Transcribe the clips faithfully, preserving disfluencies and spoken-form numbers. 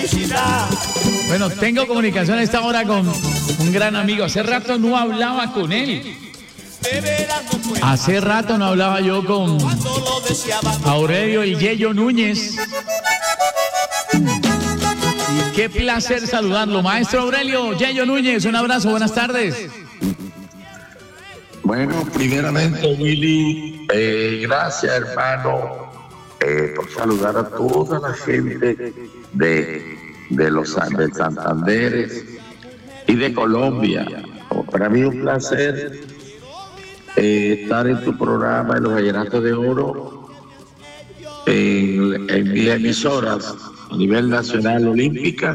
Bueno, tengo comunicación a esta hora con un gran amigo. Hace rato no hablaba con él. Hace rato no hablaba yo con Aurelio y Yello Núñez. Y qué placer saludarlo. Maestro Aurelio, Yello Núñez, un abrazo, buenas tardes. Bueno, primeramente, Willy, eh, gracias, hermano, eh, por saludar a toda la gente de, de los de Santander y de Colombia. Para mí es un placer eh, estar en tu programa, en los Vallenatos de Oro, en, en mis emisoras a nivel nacional olímpica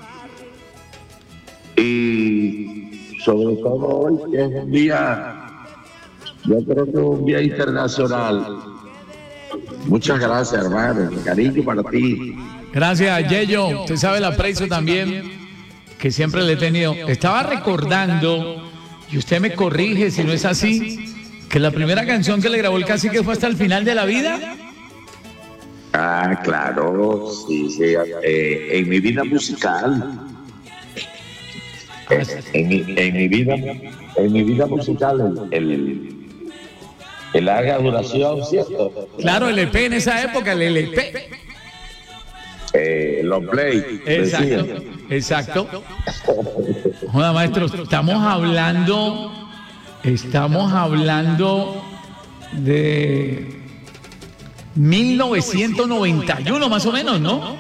y sobre todo hoy, que es un día, yo creo que es un día internacional. Muchas gracias, hermano. Cariño para ti. Gracias, Yello. Usted sabe el aprecio también que siempre le he tenido. Estaba recordando, y usted me corrige si no es así, que la primera canción que le grabó el Cacique fue Hasta el Final de la Vida. Ah, claro, sí, sí. Eh, en mi vida musical. En, en, mi, en mi vida, en mi vida musical, el, el el larga duración, ¿cierto? Claro, el E P en esa época, el L P. Eh, long play. Exacto, exacto. Hola, maestro, estamos hablando, estamos hablando de mil novecientos noventa y uno más o menos, ¿no?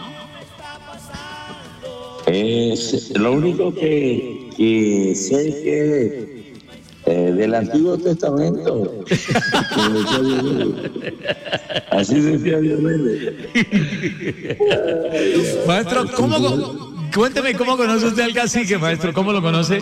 Es lo único que, que sé que Eh, del Antiguo Testamento. Así decía Diomedes. Maestro, ¿cómo, cuénteme cómo conoce usted al Cacique, maestro? ¿Cómo lo conoce?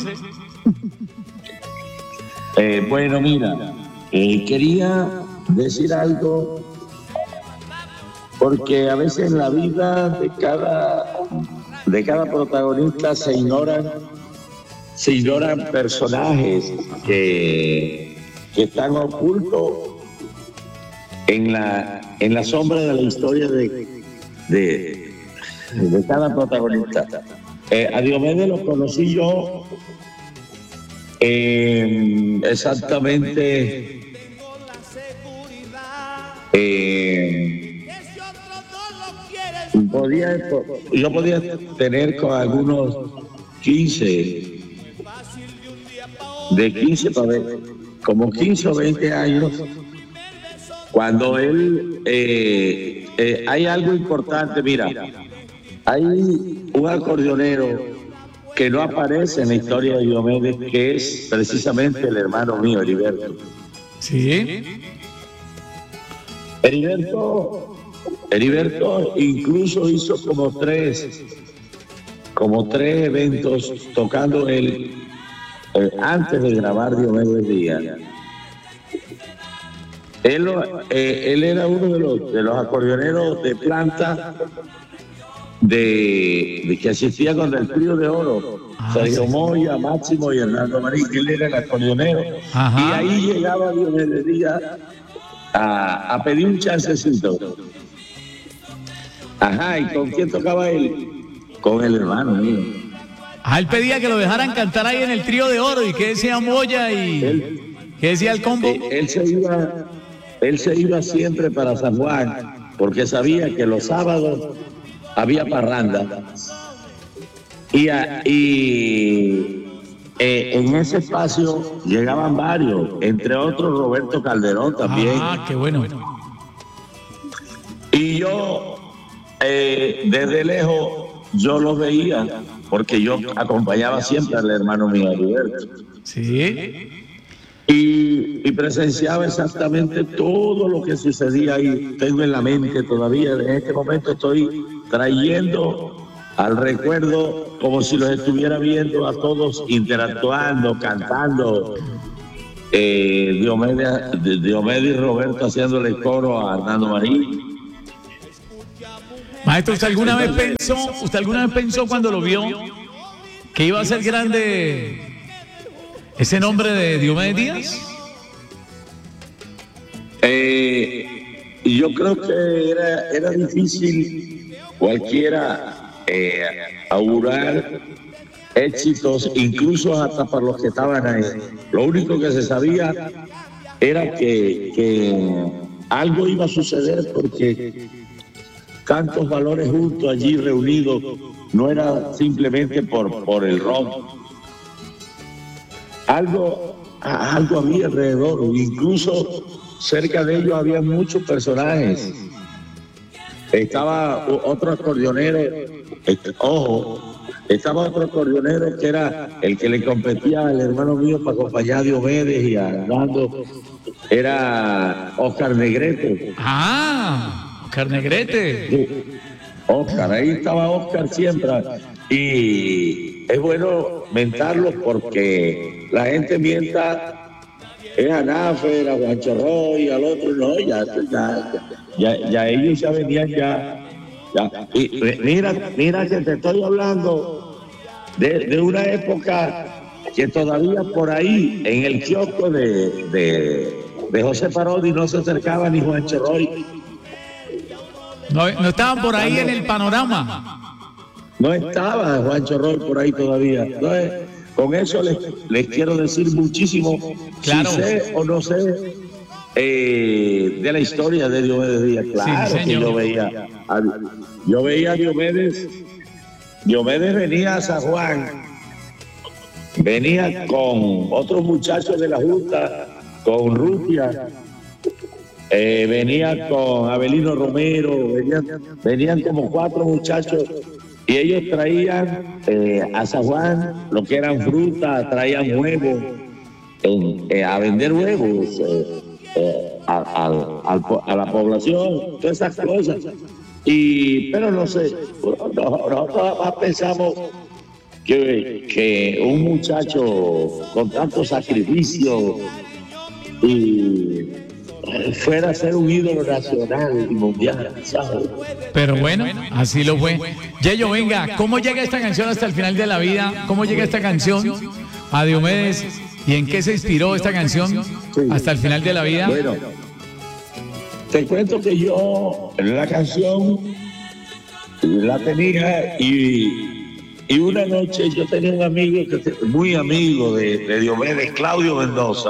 Eh, bueno, mira, eh, quería decir algo, porque a veces en la vida de cada, de cada protagonista se ignoran Se ignoran personajes que, que están ocultos en la, en la sombra de la historia de, de, de cada protagonista. Eh, a Diomedes lo conocí yo eh, exactamente eh, podía, yo podía tener con algunos quince de quince para ver, como quince o veinte años, cuando él, eh, eh, hay algo importante, mira, hay un acordeonero que no aparece en la historia de Diomedes, que es precisamente el hermano mío, Heriberto. Sí. Heriberto, Heriberto incluso hizo como tres, como tres eventos tocando él. Eh, antes de grabar Diomedes Díaz, él, eh, él era uno de los, de los acordeoneros de planta de, de que asistía con el trío de oro, ah, Sergio sí. Moya, Máximo y Hernando Marín, que él era el acordeonero. Ajá. Y ahí llegaba Diomedes Díaz a, a pedir un chancecito. Ajá, ¿y con quién tocaba él? Con el hermano mío. Ah, él pedía que lo dejaran cantar ahí en el trío de oro. ¿Y qué decía Moya y él, qué decía el combo? Él, él, se iba, él se iba siempre para San Juan porque sabía que los sábados había parranda. Y, a, y eh, en ese espacio llegaban varios, entre otros Roberto Calderón también. Ah, qué bueno. Y yo, eh, desde lejos, yo los veía, porque yo acompañaba siempre al hermano mío, Heriberto. Sí. Y, y presenciaba exactamente todo lo que sucedía ahí. Tengo en la mente todavía, en este momento estoy trayendo al recuerdo como si los estuviera viendo a todos interactuando, cantando. Eh, Diomedes, Diomedes y Roberto haciéndole coro a Hernando Marín. Maestro, ¿usted alguna vez pensó, usted alguna vez pensó cuando lo vio que iba a ser grande ese nombre de Diomedes Díaz? Eh, yo creo que era, era difícil cualquiera eh, augurar éxitos, incluso hasta para los que estaban ahí. Lo único que se sabía era que, que algo iba a suceder, porque tantos valores juntos allí reunidos no era simplemente por, por el rock. Algo, algo había alrededor, incluso cerca de ellos había muchos personajes. Estaba otro acordeonero, este, ojo, estaba otro acordeonero que era el que le competía al hermano mío para acompañar a Diomedes y a Armando, era Oscar Negrete. Ah, Oscar Negrete. Sí. Oscar, ahí estaba Oscar siempre. Y es bueno mentarlo porque la gente mienta, es a Nafer, a Juancho Roy, al otro, no, ya, ya, ya, ya ellos ya venían ya. ya. Y mira, mira que te estoy hablando de, de una época que todavía por ahí, en el kiosco de, de, de José Parodi, no se acercaba ni Juancho Roy. No, no estaban por ahí en el panorama. No estaba Juancho Roy por ahí todavía. Entonces, con eso les, les quiero decir muchísimo, claro. Si sé o no sé eh, de la historia de Diomedes Díaz. Claro, sí, que yo veía a, yo veía a Diomedes. Diomedes venía a San Juan, venía con otros muchachos de la Junta, con Rutia. Eh, venía con Abelino Romero, venían, venían como cuatro muchachos y ellos traían eh, a San Juan lo que eran frutas, traían huevos, eh, eh, a vender huevos eh, eh, a, a, a, a la población, todas esas cosas. Y, pero no sé, nosotros pensamos que, que un muchacho con tanto sacrificio y fuera a ser un ídolo nacional y mundial, ¿sabes? Pero bueno, así lo fue. Yeyo, venga, ¿cómo llega esta canción hasta el final de la vida? ¿Cómo llega esta canción a Diomedes? ¿Y en qué se inspiró esta canción hasta el final de la vida? Bueno, te cuento que yo la canción la tenía y, y una noche yo tenía un amigo, que muy amigo de, de Diomedes, Claudio Mendoza.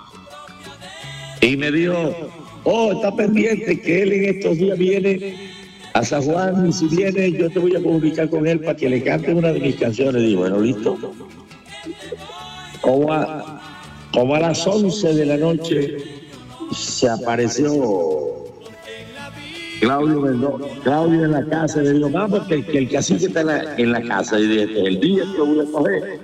Y me dijo, oh, está pendiente que él en estos días viene a San Juan, y si viene yo te voy a comunicar con él para que le cante una de mis canciones. Digo, bueno, listo. Como a, como a las once de la noche se apareció Claudio Mendoza, Claudio en la casa. Le digo, vamos, que, que el cacique está en la, en la casa. Y dije, este es el día que lo voy a coger.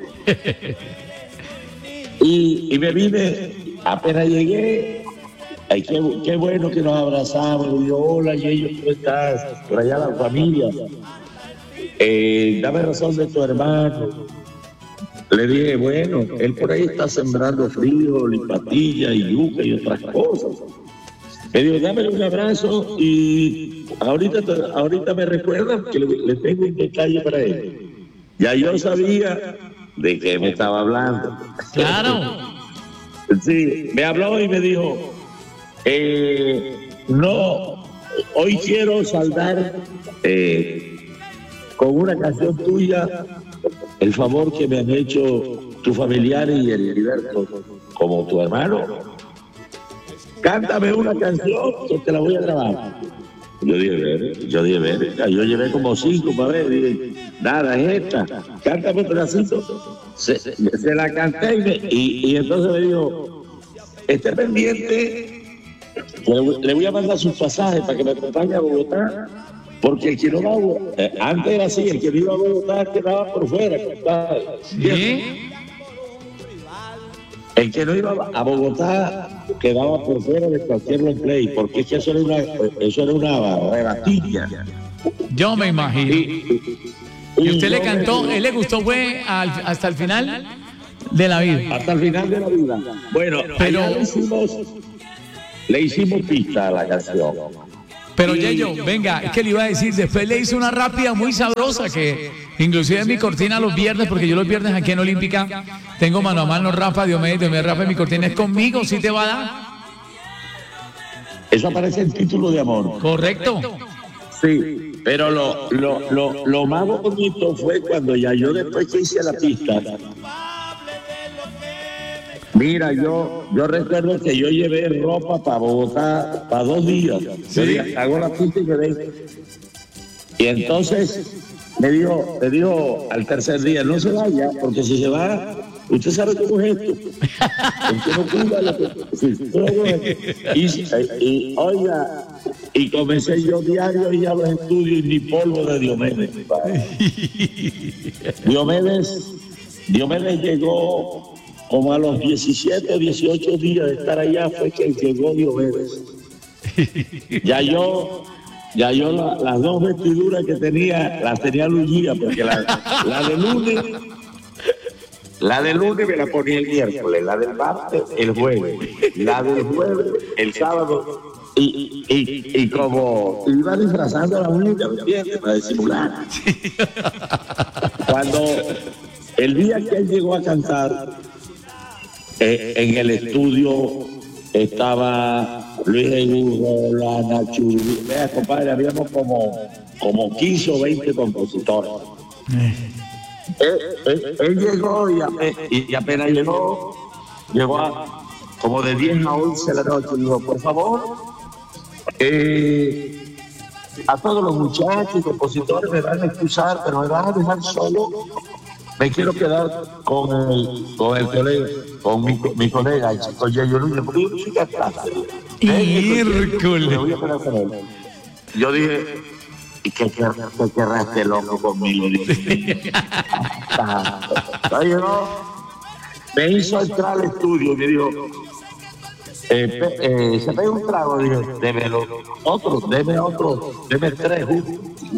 y, y me vine, apenas llegué. Ay, qué, qué bueno que nos abrazamos. Y yo, hola, y ellos, ¿cómo estás? Por allá la familia. Eh, dame razón de tu hermano. Le dije, bueno, él por ahí está sembrando frijol y patilla y yuca y otras cosas. Le digo, dame un abrazo y ahorita, ahorita me recuerda que le, le tengo un detalle para él. Ya yo sabía de qué me estaba hablando. Claro. Sí, me habló y me dijo, Eh, no, hoy quiero saldar eh, con una canción tuya el favor que me han hecho tus familiares y el Heriberto como tu hermano. Cántame una canción que te la voy a grabar. Yo dije, ver, yo dije, ver, yo llevé como cinco para ver, dije, nada, es esta, cántame un pedacito. Se, se la canté y, me, y, y entonces me dijo, esté pendiente. Le voy a mandar sus pasajes para que me acompañe a Bogotá, porque el que no va a Bogotá, eh, antes era así, el que no iba a Bogotá quedaba por fuera. ¿Sí? El que no iba a Bogotá quedaba por fuera de cualquier long play, porque es que eso era una, eso era una rebatilla. Yo me imagino. Y, y, y usted le cantó, él le gustó, fue al, hasta el final de la vida. Hasta el final de la vida. Bueno, pero le hicimos, le hicimos pista a la canción. Pero Yeyo, venga, es que le iba a decir, después le hice una rápida muy sabrosa que inclusive en mi cortina los viernes, porque yo los viernes aquí en Olímpica tengo mano a mano Rafa, Diomedes, Diomedes, Rafa, mi cortina es conmigo, ¿sí te va a dar? Eso aparece en título de amor. Correcto. Sí. pero lo, lo, lo, lo más bonito fue cuando ya yo después que hice la pista. Mira, yo, yo recuerdo que yo llevé ropa para Bogotá para dos días. ¿Sí? Yo dije, hago la pista y quedé. Y entonces me dijo, me dijo al tercer día, no se vaya, porque si se va, usted sabe cómo es esto. Usted no cuida lo que... Sí, y, y, oiga, y comencé yo diario y a los estudios y ni polvo de Diomedes. Diomedes, Diomedes llegó como a los diecisiete o dieciocho días de estar allá, fue que llegó Diomedes. Ya yo... Ya yo la, las dos vestiduras que tenía, las tenía Lugia, porque la, la de lunes, la de lunes me la ponía el miércoles, la del martes el jueves, la del jueves el sábado, y, y, y como iba disfrazando a la única, ¿me entiendes? Para disimular. Cuando el día que él llegó a cantar, eh, en el estudio estaba Luis Egurro, la Nachu. Vea, compadre, habíamos como, como quince o veinte compositores. él, él, él llegó y, apenas, y apenas llegó, llegó a, como de diez a once de la noche. Y dijo, por favor, eh, a todos los muchachos y compositores me van a excusar, pero me van a dejar solo. Me quiero quedar con el, con el colega, con mi, mi colega, el chico Yeyo Luis, porque yo soy cantante. ¡Hércules! Voy a quedar con él. Yo dije, ¿y qué querrá este loco conmigo? Oye, no, me hizo entrar al estudio y me dijo, eh, pe, eh, se pega un trago, dije, démelo, otro, deme otro, deme tres juntos.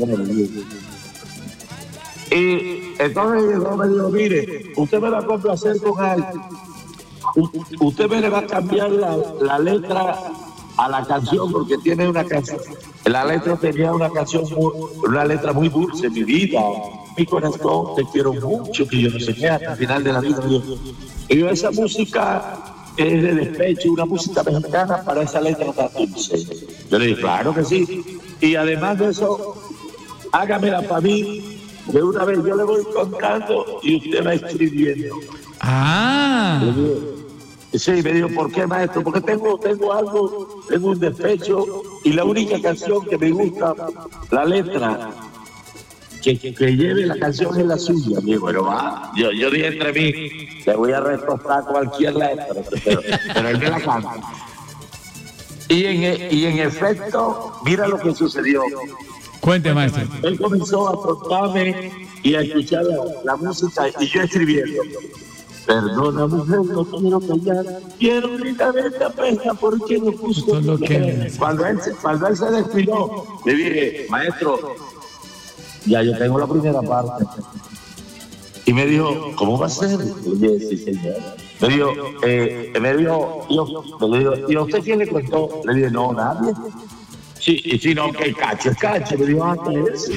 Y entonces llegó, me dijo, mire, usted me va a complacer con algo. U usted me le va a cambiar la, la letra a la canción, porque tiene una canción. La letra tenía una canción, muy, una letra muy dulce, mi vida, mi corazón, te quiero mucho, que yo no sé qué, hasta el final de la vida. Y yo, esa música es de despecho, una música mexicana para esa letra tan dulce. Yo le dije, claro que sí. Y además de eso, hágamela para mí. De una vez yo le voy contando y usted va escribiendo. Ah. Sí, me dijo, ¿por qué, maestro? Porque tengo, tengo algo, tengo un despecho y la única canción que me gusta, la letra, que, que, que lleve la canción es la suya. Y bueno, va, yo, yo dije entre mí, le voy a retroceder cualquier letra, pero, pero él me la canta. Y en, y en efecto, mira lo que sucedió. Cuente, maestro. Él comenzó a contarme y a escuchar la, la música y yo escribiendo. Perdona, mujer, no quiero callar. Quiero gritar esta pena porque no puso. Lo que... Cuando, él, cuando él se despidió, le dije, maestro, ya yo tengo la primera parte. Y me dijo, ¿cómo va a ser? Le dije, sí, señor. Me dijo, eh, me dijo, yo, me dijo, ¿y a usted quién le contó? Le dije, no, nadie. Sí, y si no, que el cacho es cacho. Me dijo, ah, ¿qué es?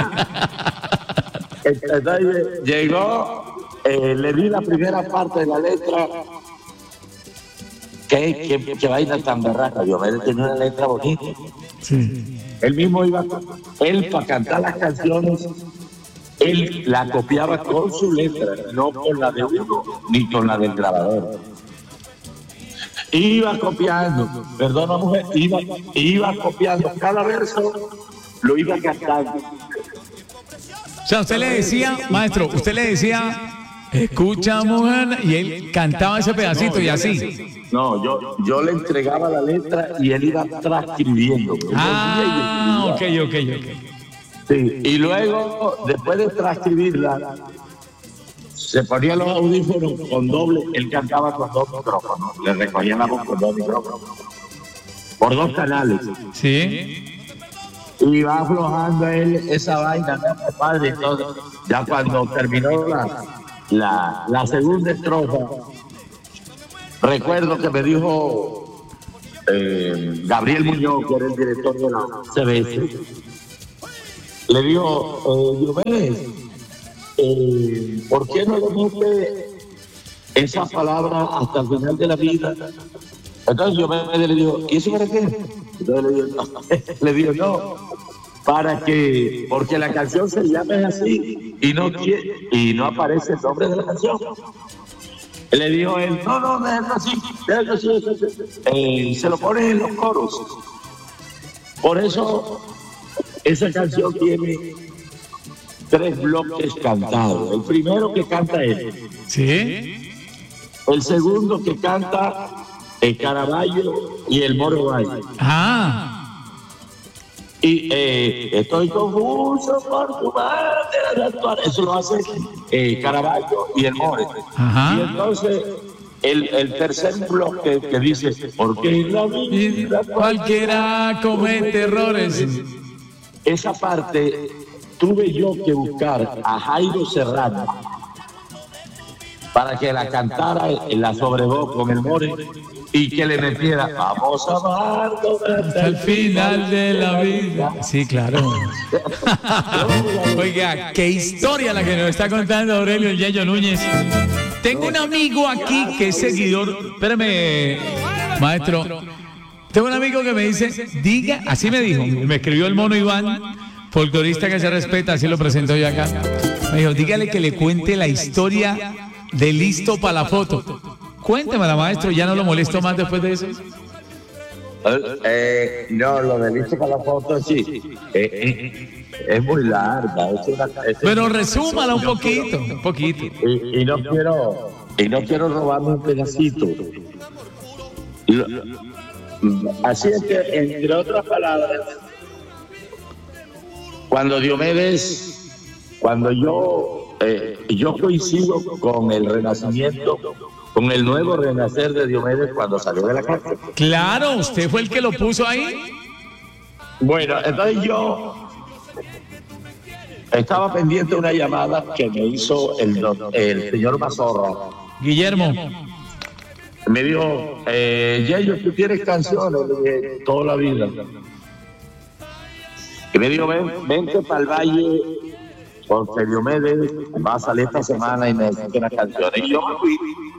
Entonces llegó, eh, le di la primera parte de la letra, que, que, que vaina tan berraca. Yo me tenía una letra bonita. Sí. Él mismo iba, él para cantar las canciones, él la copiaba con su letra, no con la de uno ni con la del grabador. Iba copiando, perdona mujer, iba, iba copiando cada verso, lo iba cantando. O sea, usted le decía, maestro, usted le decía, escucha mujer, y él cantaba ese pedacito y así. No, yo, yo le entregaba la letra y él iba transcribiendo. Ah, ok, ok, ok. Sí, y luego, después de transcribirla, se ponía los audífonos con doble, él cantaba con dos micrófonos, le recogían la voz con dos micrófonos, por dos canales. Sí. Y va aflojando él esa vaina, ¿no, padre? Entonces, ya cuando terminó la, la, la segunda estrofa, recuerdo que me dijo eh, Gabriel Muñoz, que era el director de la C B S, le dijo, eh, Diomedes, eh, ¿por qué no le mete esa palabra hasta el final de la vida? Entonces yo me, me le digo, ¿y eso para qué? Entonces le digo, no, le digo, no, para que, porque la canción se llama así y no, y no aparece el nombre de la canción. Le dijo él, no, no, déjalo así, déjalo así, déjalo así. Eh, se lo pone en los coros. Por eso, esa canción tiene tres bloques cantados. El primero que canta él. Sí. El segundo que canta el Caraballo y el Moro Valle. Ah. Y eh, estoy confuso por tu manera de actuar. Eso lo hace eh, Caraballo y el More. Ajá. Y entonces el, el tercer bloque que dice, porque en la vida cualquiera comete errores. Esa parte tuve yo que buscar a Jairo Serrano para que la cantara en la sobrevoz con el More y que le metiera vamos a amarnos hasta el final de la vida. Sí, claro. Oiga, qué historia la que nos está contando Aurelio el Yayo Núñez. Tengo un amigo aquí que es seguidor. Espérame, maestro. Tengo un amigo que me dice, diga, así me dijo, me escribió el mono Iván, folclorista que se respeta, así lo presento yo acá. Me dijo, dígale que le cuente la historia de Listo para la foto. Cuéntemela, maestro, ya no lo molesto más después de eso. Eh, no, lo de Listo para la foto, sí. Eh, eh, es muy larga. Es una, es Pero resúmala un poquito, un poquito. Y, y no quiero, y no quiero robarme un pedacito. Lo, así es que, entre otras palabras, cuando Diomedes, cuando yo, eh, yo coincido con el renacimiento, con el nuevo renacer de Diomedes cuando salió de la cárcel. Claro, usted fue el que lo puso ahí. Bueno, entonces yo estaba pendiente de una llamada que me hizo el, el señor Mazorra. Guillermo. Me dijo, eh, Yayo, ¿tú tienes canciones? Le dije, toda la vida. Y me dijo, ven, vente para el Valle, porque Diomedes va a salir esta semana y necesito unas canciones. Y yo me fui.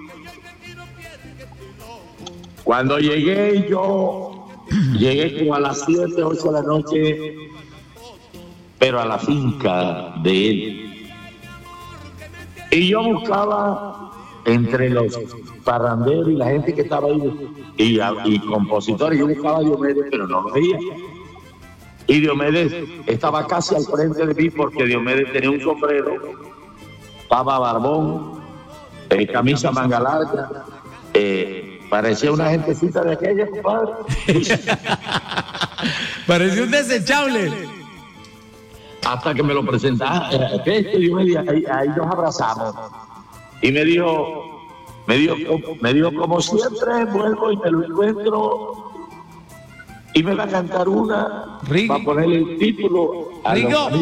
Cuando llegué, yo llegué como a las siete, ocho de la noche, pero a la finca de él. Y yo buscaba entre los parranderos y la gente que estaba ahí, y, y compositores, yo buscaba a Diomedes, pero no lo veía. Y Diomedes estaba casi al frente de mí porque Diomedes tenía un sombrero, pava barbón, eh, camisa manga larga, eh, parecía una gentecita de aquella, compadre. Parecía un desechable. Hasta que me lo presentaba, ahí, ahí nos abrazamos. Y me dijo, me dijo, me dijo, como siempre, vuelvo y me lo encuentro y me va a cantar una Rigo. para ponerle el título a Rigo. los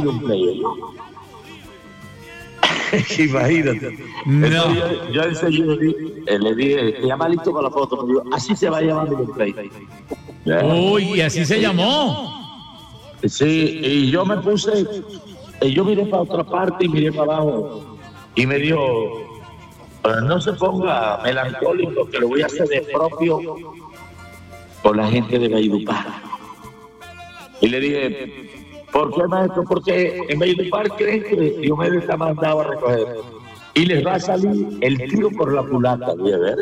Imagínate. No. Entonces, yo, yo enseguida le dije, le dije, se llama Listo para la foto. Me dijo, así se va a llamar mi play. Uy, y así se llamó. Sí, y yo me puse, y yo miré para otra parte y miré para abajo y me dijo, no se ponga melancólico, que lo voy a hacer de propio por la gente de Valledupar. Y le dije, ¿por qué, maestro? Porque en Valledupar creen que Diomedes está mandado a recoger y les va a salir el tiro por la culata. Y ver,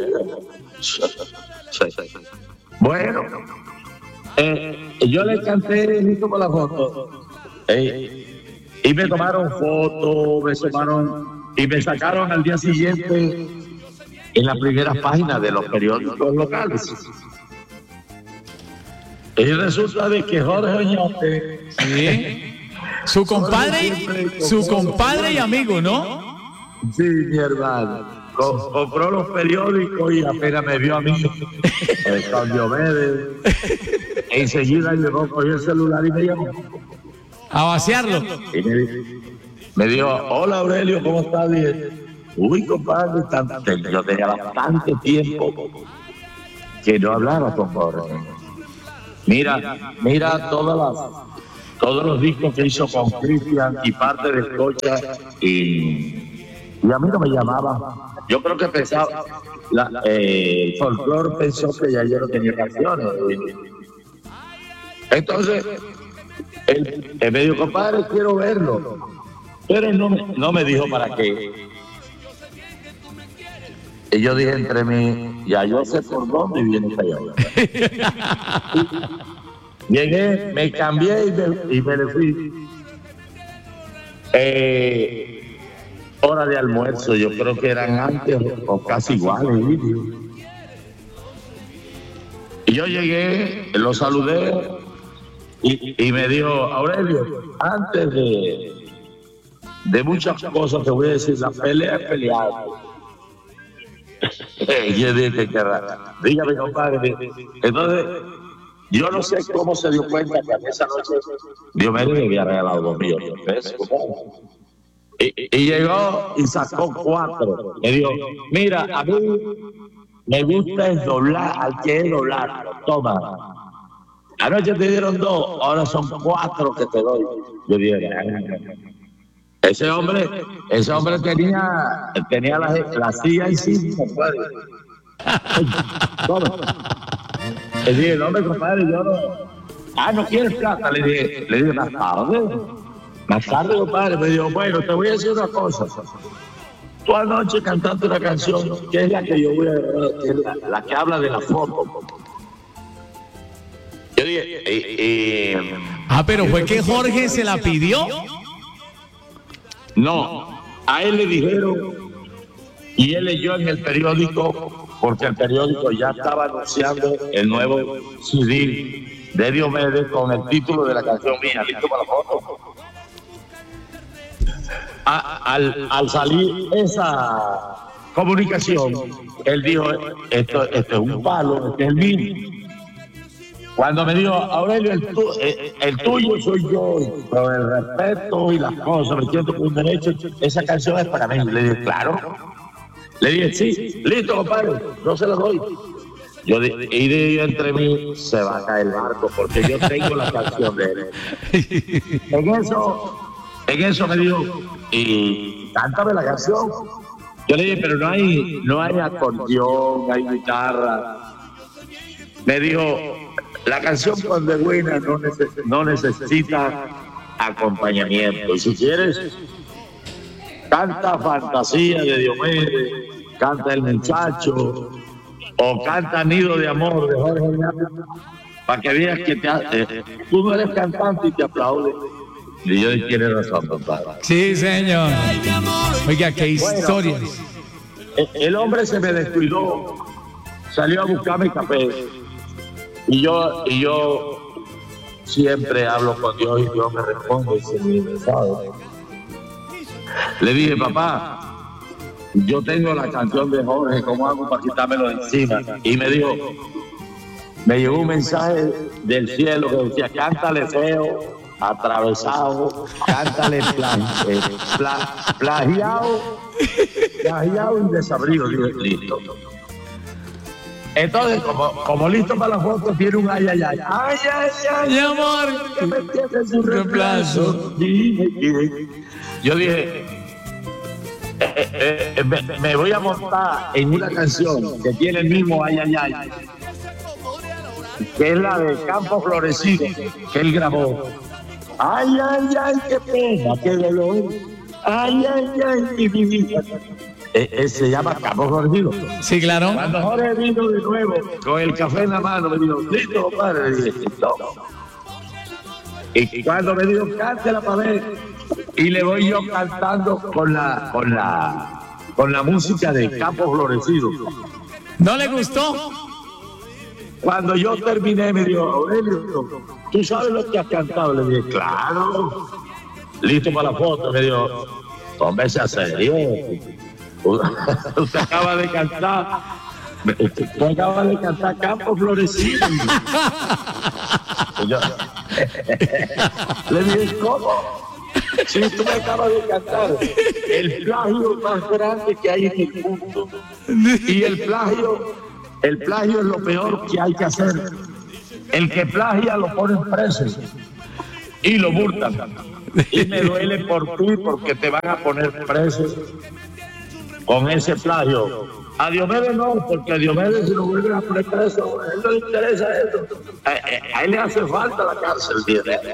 bueno, eh, yo le canté Listo para la foto eh, y me tomaron fotos, me tomaron y me sacaron al día siguiente en la primera página de los periódicos locales. Y resulta de que Jorge Oñate, sí, su compadre, su compadre y amigo, ¿no? Sí, mi hermano, Com- compró los periódicos y apenas me vio a mí eh, con Diomedes. Enseguida llegó, cogió el celular y me llamó. A vaciarlo. Y me, me dijo, hola Aurelio, ¿cómo estás? Dije, uy, compadre, tanto, yo tenía bastante tiempo que no hablaba con Jorge. Mira, mira todas las, todos los discos que hizo con Cristian y parte de Escocha y, y a mí no me llamaba. Yo creo que pensaba, la, eh, el folclore pensó que ya yo no tenía canciones. Entonces, él, él me dijo, compadre, quiero verlo. Pero él no me, no me dijo para qué. Y yo dije entre mí, ya yo sé por dónde viene esta llave. Llegué, me cambié y me, y me le fui. Eh, hora de almuerzo, yo creo que eran antes o, o casi iguales. Y yo llegué, lo saludé y, y me dijo, Aurelio, antes de, de muchas cosas te voy a decir, la pelea es pelear. Y yo dije, que dígame, compadre. Entonces, yo no sé cómo se dio cuenta que a esa noche Diomedes me había regalado dos millones de pesos. Y, y llegó y sacó cuatro. Me dijo, mira, a mí me gusta es doblar al que es doblar. Toma. Anoche te dieron dos, ahora son cuatro que te doy. Yo dije, ese hombre, ese hombre tenía, tenía la, la silla y sí, compadre. Le dije, no, hombre, compadre, yo no. Ah, ¿no quieres plata? Le dije, le dije, más tarde. Más tarde, compadre, me dijo, bueno, te voy a decir una cosa. Tú anoche cantaste una canción que es la que yo voy a grabar, que es la, la que habla de la foto. Yo dije, eh, eh, ah, pero fue que Jorge se la pidió. No, a él le dijeron y él leyó en el periódico, porque el periódico ya estaba anunciando el nuevo C D de Diomedes con el título de la canción mía, listo para la foto. A, al, al salir esa comunicación, él dijo, esto, esto es un palo, este es el mío. Cuando me dijo, Aurelio, el, tu, el, el tuyo soy yo, con el respeto y las cosas, me siento con derecho, esa canción es para mí. Le dije, claro. Le dije, sí, listo, compadre, no se lo doy. Yo y de entre mí se va a caer el barco, porque yo tengo la canción de él. En eso, en eso me dijo, y cántame la canción. Yo le dije, pero no hay, no hay acordeón, no hay guitarra. Me dijo, la canción cuando es buena no, neces no necesita acompañamiento. Y si quieres, canta Fantasía de Diomedes, canta El Muchacho, o canta Nido de Amor de Jorge Hernández, para que veas que te eh, tú no eres cantante y te aplaudes. Y yo tiene razón, compadre. Sí, señor. Oiga, qué historias. Bueno, el, el hombre se me descuidó, salió a buscarme café. Y yo, y yo siempre hablo con Dios y Dios me responde y se me sabe. Le dije, papá, yo tengo la canción de Jorge, ¿cómo hago para quitármelo de encima? Y me dijo, me llegó un mensaje del cielo que decía, cántale feo, atravesado, cántale plan, eh, pla, plagiado, plagiado y desabrido. Digo, listo. Entonces, como, como listo para la foto, tiene un ay, ay, ay. Ay, ay, ay, mi amor, que me tiene su reemplazo. Yo dije, eh, eh, eh, me, me voy a montar en una canción que tiene el mismo ay, ay, ay, que es la de Campo Florecido, que él grabó. Ay, ay, ay, qué pena, qué dolor. Ay, ay, ay, mi vida. Eh, eh, se llama Campo Florecido. Sí, claro. Cuando Jorge vino de nuevo con el café en la mano, me dijo, listo, compadre. Le dije, no. Y cuando me dijo, cántela para ver, y le voy yo cantando con la, con la, con la música de Campo Florecido. ¿No le gustó? Cuando yo terminé, me dijo, Aurelio, ¿tú sabes lo que has cantado? Le dije, claro. Listo para la foto. Me dijo, tómese a serio. Usted acaba de cantar, usted acaba de cantar Campo Florecido. Yo, le dije, ¿cómo? Si tú me acabas de cantar el plagio más grande que hay en el mundo. Y el plagio, el plagio es lo peor que hay que hacer. El que plagia lo ponen preso y lo multan. Y me duele por ti porque te van a poner preso con ese plagio. A Diomedes no, porque a Diomedes si lo vuelven a poner preso, a él no le interesa eso. A, a él le hace falta la cárcel, Diomedes.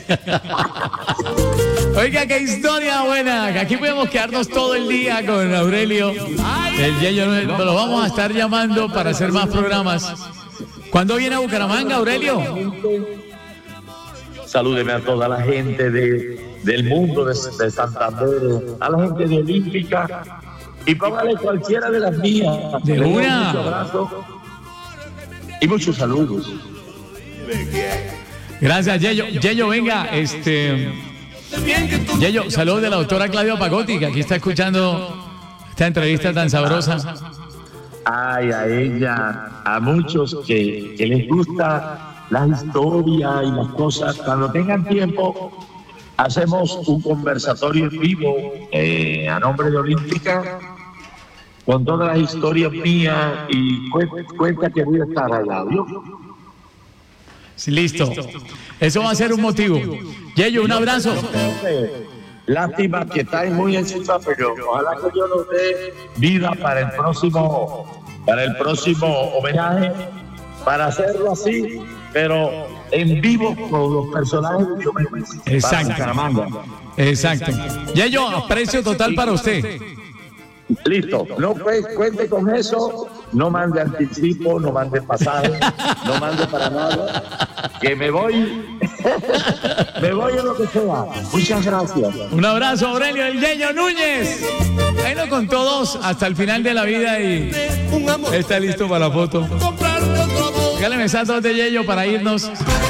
Oiga, qué historia buena. Aquí podemos quedarnos todo el día con Aurelio. El Yeyo, lo vamos a estar llamando para hacer más programas. ¿Cuándo viene a Bucaramanga, Aurelio? Salúdeme a toda la gente de, del mundo de, de Santander, a la gente de Olímpica, y póngale cualquiera de las mías. De Le doy una. muchos abrazos y muchos saludos. Gracias, Yeyo. Yeyo, venga, este... Yeyo, saludos de la doctora Claudia Pagotti, que aquí está escuchando esta entrevista tan sabrosa. Ay, a ella, a muchos que, que les gusta la historia y las cosas, cuando tengan tiempo, hacemos un conversatorio en vivo eh, a nombre de Olímpica, con todas las historias mías y cuenta, cuenta que voy a estar allá, ¿vio? Sí, listo. Eso va a ser un motivo. Yeyo, un abrazo. Lástima que estáis muy encima, pero ojalá que yo nos dé vida para el próximo, para el próximo homenaje, para hacerlo así, pero en vivo con los personajes de Diomedes. Exacto. Exacto. Yeyo, aprecio total para usted. Listo, no pues, cuente con eso, no mande anticipo, no mande pasaje, no mande para nada, que me voy, me voy a lo que sea. Muchas gracias. Un abrazo, Aurelio, el Yeyo Núñez. Ahí lo con todos hasta el final de la vida y está listo para la foto. Regáleme esas dos de Yeyo para irnos.